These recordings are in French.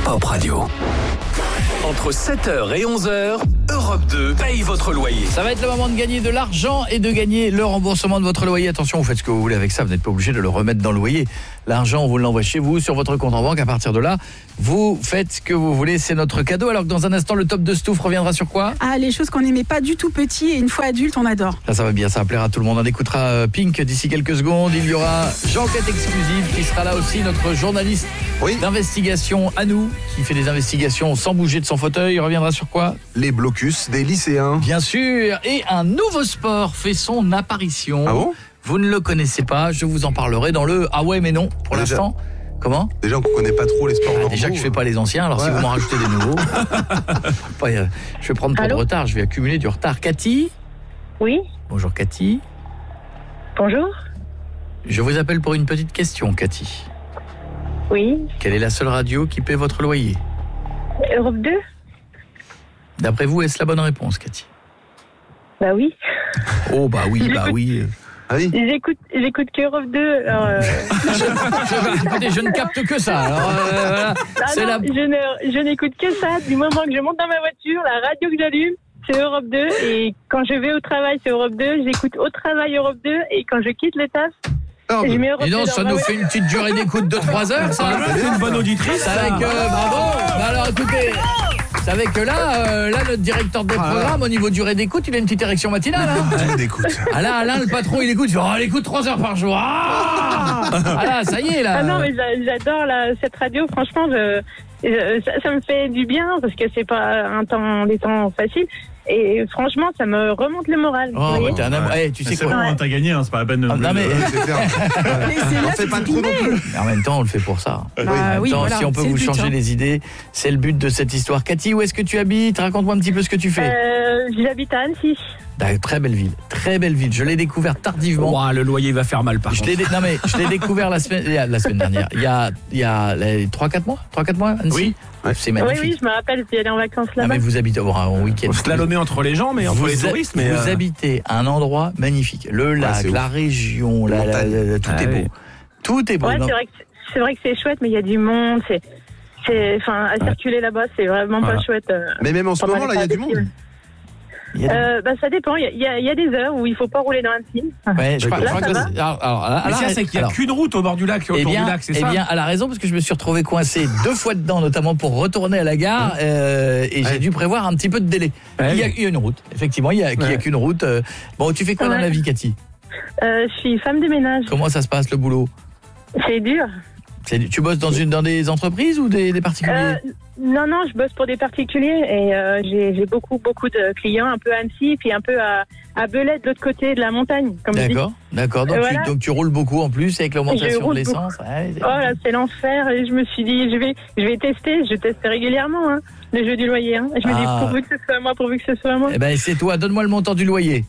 Pop Radio. Entre 7h et 11h, Europe 2 paye votre loyer. Ça va être le moment de gagner de l'argent et de gagner le remboursement de votre loyer. Attention, vous faites ce que vous voulez avec ça, vous n'êtes pas obligé de le remettre dans le loyer. L'argent, on vous l'envoie chez vous, sur votre compte en banque. À partir de là, vous faites ce que vous voulez, c'est notre cadeau. Alors que dans un instant, le top de Stouff reviendra sur quoi ? Ah, les choses qu'on n'aimait pas du tout petit et une fois adulte, on adore. Ça va bien, ça va plaire à tout le monde. On écoutera Pink d'ici quelques secondes. Il y aura Jean-Quête Exclusive qui sera là aussi, notre journaliste d'investigation à nous, qui fait des investigations sans bouger de son fauteuil. Il reviendra sur quoi ? Les blocus des lycéens. Bien sûr. Et un nouveau sport fait son apparition. Ah bon ? Vous ne le connaissez pas, je vous en parlerai dans le ah ouais mais non pour l'instant. Comment ? Déjà qu'on connaît pas trop les sports normaux. Déjà que je fais pas les anciens, alors si vous m'en rajoutez des nouveaux. Je vais prendre trop de retard, je vais accumuler du retard. Cathy ? Oui. Bonjour Cathy. Bonjour. Je vous appelle pour une petite question, Cathy. Oui. Quelle est la seule radio qui paie votre loyer ? Europe 2. D'après vous, est-ce la bonne réponse, Cathy ? Bah oui. Oh bah oui, bah oui. Ah oui. J'écoute que Europe 2. Alors, Écoutez, je ne capte que ça. Alors, voilà. Je n'écoute que ça. Du moment que je monte dans ma voiture, la radio que j'allume, c'est Europe 2. Et quand je vais au travail, c'est Europe 2. J'écoute au travail Europe 2. Et quand je quitte le taf, je mets Europe 2. Et non, ça nous fait une petite durée d'écoute de 3 heures, ça. C'est une bonne auditrice. C'est avec bravo. Bah alors écoutez, vous savez que là notre directeur des programmes au niveau durée d'écoute, il a une petite érection matinale. Hein. d'écoute. Ah là, Alain, le patron, il écoute, il écoute 3 heures par jour. Ah là, ça y est là. Ah non, mais j'adore cette radio. Franchement, ça me fait du bien parce que c'est pas des temps faciles. Et franchement, ça me remonte le moral. Oh, bah t'es un amour. Tu sais quoi ? Bon, t'as gagné, hein, c'est pas la peine de... Non mais C'est clair. On fait pas trop non plus. en même temps, on le fait pour ça. Si on peut vous changer les idées, c'est le but de cette histoire. Cathy, où est-ce que tu habites ? Raconte-moi un petit peu ce que tu fais. J'habite à Annecy. Très belle ville, très belle ville. Je l'ai découvert tardivement. Wow, le loyer va faire mal par contre. Je l'ai découvert la semaine dernière. Il y a 3-4 mois. 3-4 mois, Annecy. Oui. C'est magnifique. Oui, je me rappelle, j'y allais en vacances là-bas. Ah mais vous habitez en week-end. On se slalomer entre les gens, mais entre les touristes. Mais vous habitez un endroit magnifique. Le lac, la région, tout est beau. Tout est beau. Ouais, c'est vrai que c'est chouette, mais il y a du monde. À circuler là-bas, c'est vraiment pas chouette. Mais même en ce moment, là, il y a du monde. Ça dépend. Il y a des heures où il faut pas rouler dans Annecy. Ouais, je crois que c'est qu'il n'y a qu'une route au bord du lac, autour du lac, c'est ça ? Eh bien, elle a raison, parce que je me suis retrouvé coincé 2 fois dedans, notamment pour retourner à la gare, et j'ai dû prévoir un petit peu de délai. Il y a une route, effectivement, il y a qu'une route. Bon, tu fais quoi dans la vie, Cathy ? Je suis femme de ménage. Comment ça se passe, le boulot ? C'est dur. Tu bosses dans des entreprises ou des particuliers ? Non, je bosse pour des particuliers et j'ai beaucoup de clients, un peu à Annecy, puis un peu à Belay, de l'autre côté de la montagne, comme D'accord. Donc tu roules beaucoup en plus avec l'augmentation de l'essence. Là, c'est l'enfer. Et je me suis dit, je vais tester. Je teste régulièrement le jeu du loyer. Je me dis, pourvu que ce soit moi. Eh ben, c'est toi. Donne-moi le montant du loyer.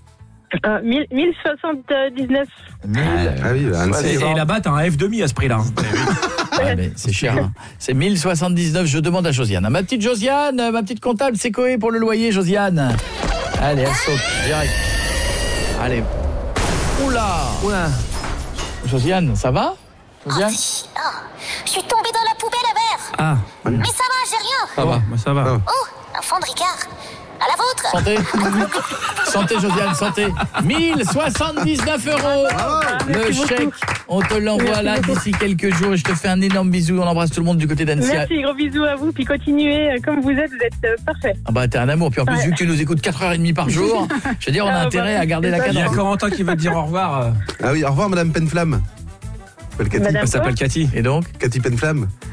1079. Et là-bas, t'as un F2 à ce prix-là. Mais c'est cher. C'est 1079. Je demande à Josiane. Ma petite Josiane, ma petite comptable, c'est Coé pour le loyer, Josiane. Allez, elle saute direct. Allez. Oula. Josiane, ça va ? Josiane ? Je suis tombée dans la poubelle à verre. Mais ça va, j'ai rien. Ça va. Oh, un fond de Ricard. À la vôtre. Santé Josiane, santé. 1079 €. Le chèque, on te l'envoie là d'ici quelques jours et je te fais un énorme bisou. On embrasse tout le monde du côté d'Annecy. Merci, gros bisous à vous, puis continuez comme vous êtes parfait. Ah bah t'es un amour, puis en plus vu que tu nous écoutes 4h30 par jour, je veux dire on a intérêt à garder la cadence. Il y a Corentin qui va te dire au revoir. Ah oui, au revoir Madame Penflamme. Elle s'appelle Cathy. Et donc Cathy Penflamme.